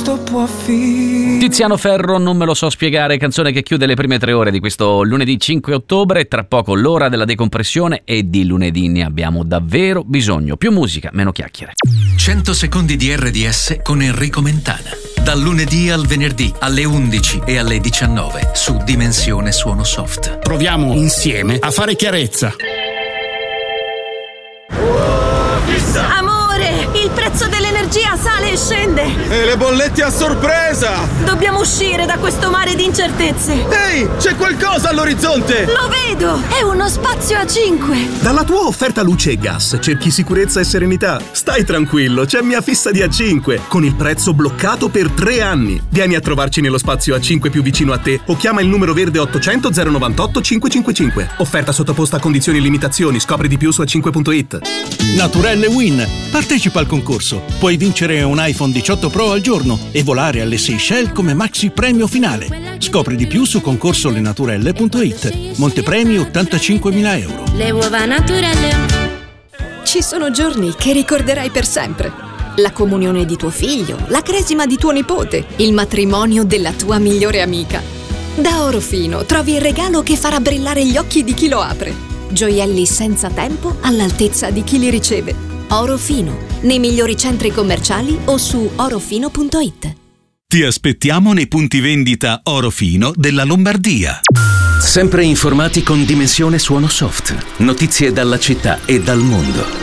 questo può finire. Tiziano Ferro, Non me lo so spiegare, canzone che chiude le prime 3 ore di questo lunedì 5 ottobre. Tra poco l'ora della decompressione e di lunedì ne abbiamo davvero bisogno. Più musica, meno chiacchiere. 100 secondi di RDS con Enrico Mentana. Dal lunedì al venerdì alle 11 e alle 19 su Dimensione Suono Soft. Proviamo insieme a fare chiarezza. Amore, il prezzo dell'energia sale e scende. E le bollette a sorpresa! Dobbiamo uscire da questo mare di incertezze. Ehi, c'è qualcosa all'orizzonte! Lo vedo, è uno spazio a 5. Dalla tua offerta luce e gas cerchi sicurezza e serenità? Stai tranquillo, c'è Mia Fissa di A5 con il prezzo bloccato per 3 anni. Vieni a trovarci nello spazio A5 più vicino a te o chiama il numero verde 800 098 555. Offerta sottoposta a condizioni e limitazioni. Scopri di più su a5.it. Naturelle Win. Partecipa al concorso. Puoi vincere un iPhone 18 Pro al giorno e volare alle Seychelles come maxi premio finale. Scopri di più su concorsolenaturelle.it. Montepremi 85.000 euro. Le uova naturelle. Ci sono giorni che ricorderai per sempre. La comunione di tuo figlio, la cresima di tuo nipote, il matrimonio della tua migliore amica. Da Orofino trovi il regalo che farà brillare gli occhi di chi lo apre. Gioielli senza tempo all'altezza di chi li riceve. Orofino, nei migliori centri commerciali o su orofino.it. Ti aspettiamo nei punti vendita Orofino della Lombardia. Sempre informati con Dimensione Suono Soft. Notizie dalla città e dal mondo.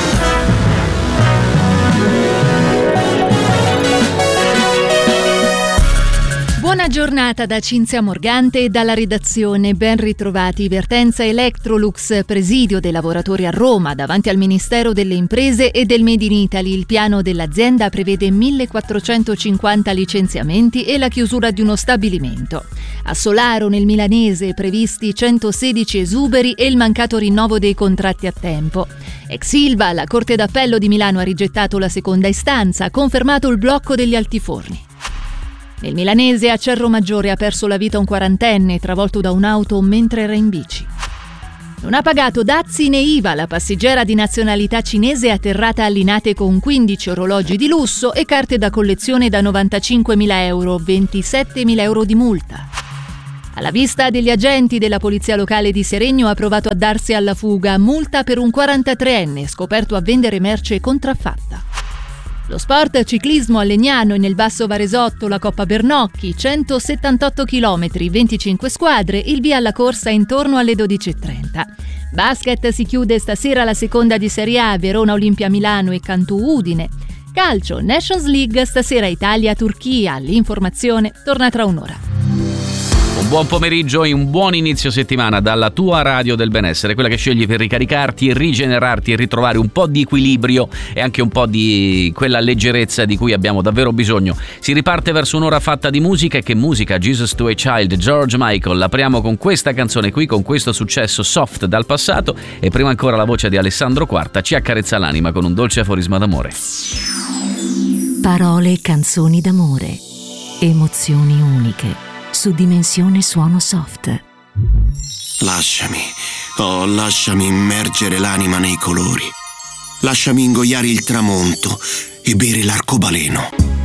Buona giornata da Cinzia Morgante e dalla redazione. Ben ritrovati. Vertenza Electrolux, presidio dei lavoratori a Roma davanti al Ministero delle Imprese e del Made in Italy. Il piano dell'azienda prevede 1450 licenziamenti e la chiusura di uno stabilimento. A Solaro, nel milanese, previsti 116 esuberi e il mancato rinnovo dei contratti a tempo. Ex Ilva, la Corte d'Appello di Milano ha rigettato la seconda istanza, ha confermato il blocco degli altiforni. Nel milanese, a Cerro Maggiore, ha perso la vita un 40enne travolto da un'auto mentre era in bici. Non ha pagato dazi né IVA la passeggera di nazionalità cinese atterrata a Linate con 15 orologi di lusso e carte da collezione da 95.000 euro, 27.000 euro di multa. Alla vista degli agenti della polizia locale di Seregno ha provato a darsi alla fuga, multa per un 43enne scoperto a vendere merce contraffatta. Lo sport ciclismo a Legnano e nel Basso Varesotto, la Coppa Bernocchi, 178 km, 25 squadre, il via alla corsa intorno alle 12.30. Basket si chiude stasera la seconda di Serie A, Verona Olimpia Milano e Cantù Udine. Calcio, Nations League, stasera Italia-Turchia, l'informazione torna tra un'ora. Un buon pomeriggio e un buon inizio settimana dalla tua radio del benessere, quella che scegli per ricaricarti, rigenerarti e ritrovare un po' di equilibrio e anche un po' di quella leggerezza di cui abbiamo davvero bisogno. Si riparte verso un'ora fatta di musica. E che musica! Jesus to a Child, George Michael. L'apriamo con questa canzone qui, con questo successo soft dal passato, e prima ancora la voce di Alessandro Quarta ci accarezza l'anima con un dolce aforisma d'amore. Parole e canzoni d'amore, emozioni uniche. Su Dimensione Suono Soft. Lasciami immergere l'anima nei colori. Lasciami ingoiare il tramonto e bere l'arcobaleno.